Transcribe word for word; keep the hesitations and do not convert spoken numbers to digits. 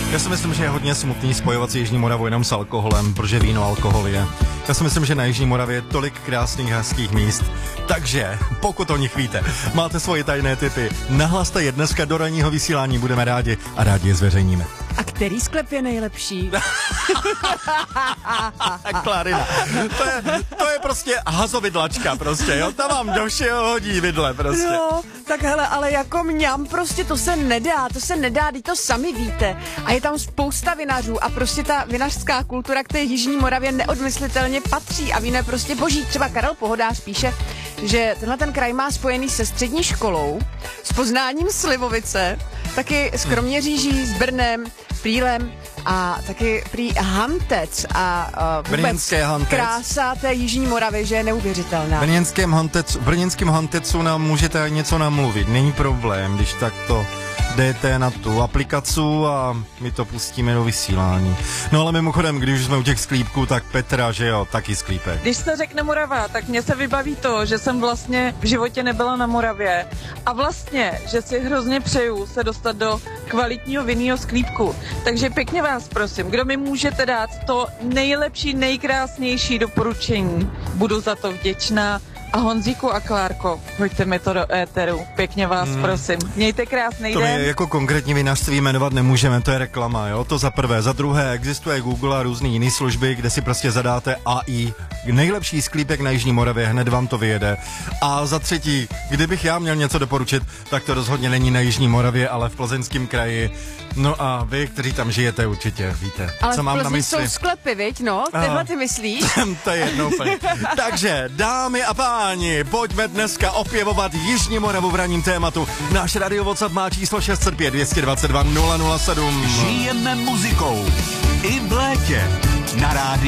Já si myslím, že je hodně smutný spojovat si Jižní Moravu jenom s alkoholem, protože víno alkohol je. Já si myslím, že na Jižní Moravě je tolik krásných hezkých míst. Takže, pokud o nich víte, máte svoje tajné tipy, nahlaste je dneska do ranního vysílání, budeme rádi a rádi je zveřejníme. A který sklep je nejlepší? Klárina. To je, to je prostě hazovidlačka prostě, jo? Ta vám do všeho hodí vidle prostě. No, tak hele, ale jako mňam prostě to se nedá, to se nedá, teď to sami víte. A je tam spousta vinařů a prostě ta vinařská kultura k té Jižní Moravě neodmyslitelně patří a víno je prostě boží. Třeba Karel Pohodář píše, že tenhle ten kraj má spojený se střední školou, s poznáním Slivovice, taky s Kroměříží, s Brnem, Prýlem a taky prý Hantec a uh, vůbec Hantec. Krása té Jižní Moravy, že je neuvěřitelná. Brněnském Hantecu, v brněnském Hantecu nám můžete něco namluvit, není problém, když tak to jdete na tu aplikaci a my to pustíme do vysílání. No ale mimochodem, když už jsme u těch sklípků, tak Petra, že jo, taky sklípek. Když se řekne Morava, tak mně se vybaví to, že jsem vlastně v životě nebyla na Moravě a vlastně, že si hrozně přeju se dostat do kvalitního vinného sklípku. Takže pěkně vás prosím, kdo mi můžete dát to nejlepší, nejkrásnější doporučení, budu za to vděčná. A Honzíku a Klárko, hoďte mi to do éteru, pěkně vás hmm. prosím. Mějte krásný to den. To jako konkrétní vinařství jmenovat nemůžeme, to je reklama, jo, to za prvé. Za druhé, existuje Google a různý jiný služby, kde si prostě zadáte A I, nejlepší sklípek na Jižní Moravě, hned vám to vyjede. A za třetí, kdybych já měl něco doporučit, tak to rozhodně není na Jižní Moravě, ale v Plzeňském kraji. No a vy, kteří tam žijete, určitě víte, ale co mám na mysli. Ale v Plzni jsou sklepy, viď, no? Tyhle ty myslíš? To je jedno úplně. Takže, dámy a páni, pojďme dneska opěvovat Jižní Moravu v ranním tématu. Náš radio WhatsApp má číslo šest set pět, dvě dva dva, nula nula sedm. Žijeme muzikou i v létě na rádiu